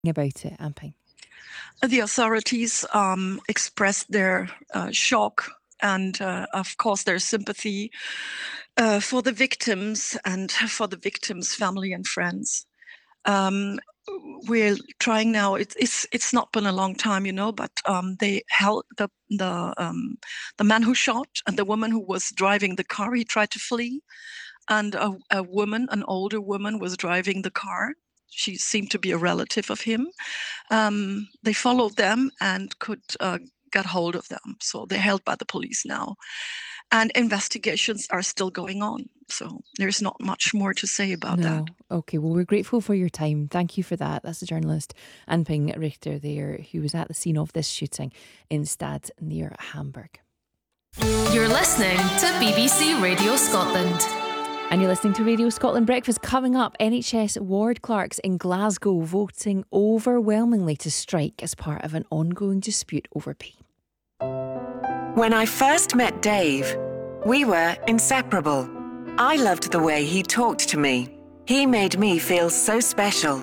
about it, Amping? The authorities expressed their shock and, of course, their sympathy for the victims and for the victims' family and friends. We're trying now. It's not been a long time, but they held the man who shot and the woman who was driving the car. He tried to flee, and a woman, an older woman, was driving the car. She seemed to be a relative of him. They followed them and could get hold of them. So they're held by the police now. And investigations are still going on. So there's not much more to say about that. Okay, well, we're grateful for your time. Thank you for that. That's the journalist Amping Richter there, who was at the scene of this shooting in Stad near Hamburg. You're listening to BBC Radio Scotland. And you're listening to Radio Scotland Breakfast. Coming up, NHS ward clerks in Glasgow voting overwhelmingly to strike as part of an ongoing dispute over pay. When I first met Dave, we were inseparable. I loved the way he talked to me. He made me feel so special.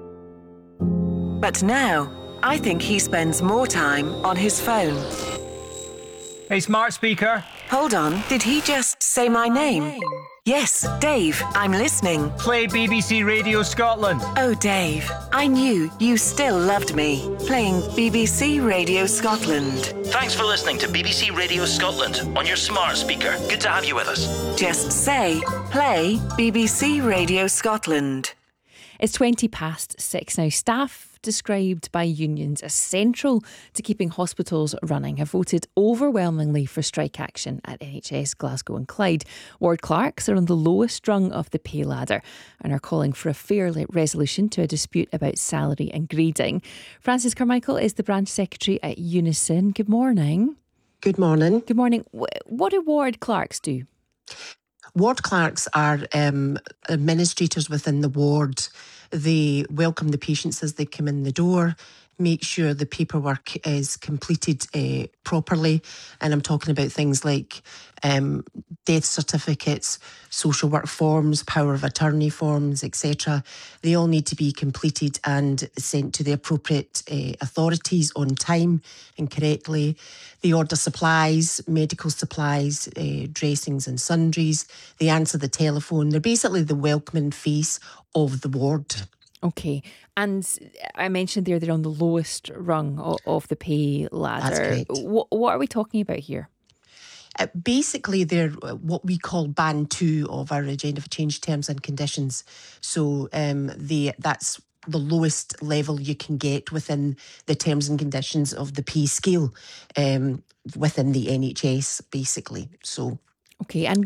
But now, I think he spends more time on his phone. Hey, smart speaker. Hold on, did he just say my name? Yes, Dave, I'm listening. Play BBC Radio Scotland. Oh, Dave, I knew you still loved me. Playing BBC Radio Scotland. Thanks for listening to BBC Radio Scotland on your smart speaker. Good to have you with us. Just say, play BBC Radio Scotland. It's 6:20 now. Staff described by unions as central to keeping hospitals running have voted overwhelmingly for strike action at NHS Glasgow and Clyde. Ward clerks are on the lowest rung of the pay ladder and are calling for a fair resolution to a dispute about salary and grading. Frances Carmichael is the branch secretary at Unison. Good morning. Good morning. Good morning. What do ward clerks do? Ward clerks are administrators within the ward. They welcome the patients as they come in the door, make sure the paperwork is completed properly. And I'm talking about things like death certificates, social work forms, power of attorney forms, etc. They all need to be completed and sent to the appropriate authorities on time and correctly. They order supplies, medical supplies, dressings and sundries. They answer the telephone. They're basically the welcoming face of the ward. Okay, and I mentioned they're on the lowest rung of the pay ladder. That's correct. What are we talking about here? Basically, they're what we call Band 2 of our Agenda for Change terms and conditions. So that's the lowest level you can get within the terms and conditions of the pay scale within the NHS, basically. So, okay, and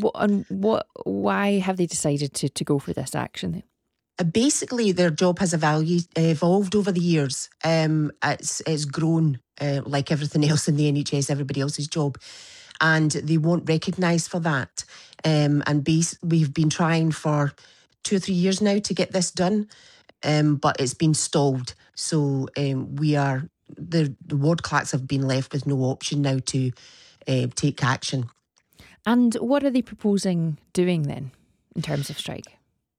why have they decided to go for this action then? Basically, their job has evolved over the years. It's grown like everything else in the NHS, everybody else's job, and they won't recognise for that. We've been trying for 2 or 3 years now to get this done, but it's been stalled. So the ward clerks have been left with no option now to take action. And what are they proposing doing then in terms of strike?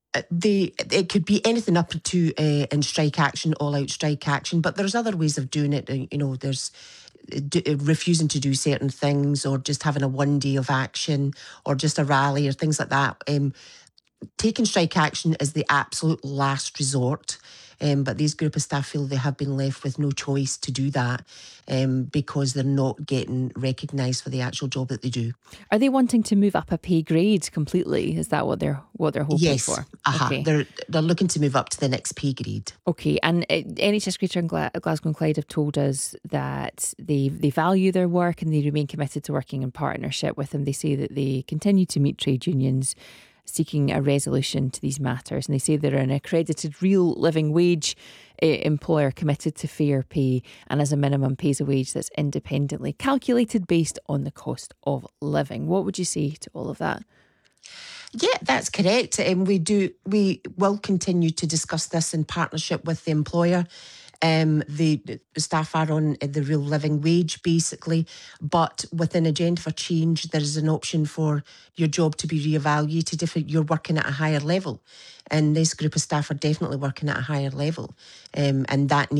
It could be anything up to in strike action, all out strike action, but there's other ways of doing it. There's refusing to do certain things, or just having a 1 day of action, or just a rally, or things like that. Taking strike action is the absolute last resort. But these group of staff feel they have been left with no choice to do that because they're not getting recognised for the actual job that they do. Are they wanting to move up a pay grade completely? Is that what they're hoping yes. for? Okay. They're looking to move up to the next pay grade. Okay, and NHS Greater Glasgow and Clyde have told us that they value their work and they remain committed to working in partnership with them. They say that they continue to meet trade unions seeking a resolution to these matters, and they say they're an accredited real living wage employer committed to fair pay, and as a minimum pays a wage that's independently calculated based on the cost of living. What would you say to all of that? Yeah, that's correct. We will continue to discuss this in partnership with the employer. The staff are on the real living wage, basically, but within Agenda for Change, there is an option for your job to be reevaluated if you're working at a higher level. And this group of staff are definitely working at a higher level, and that needs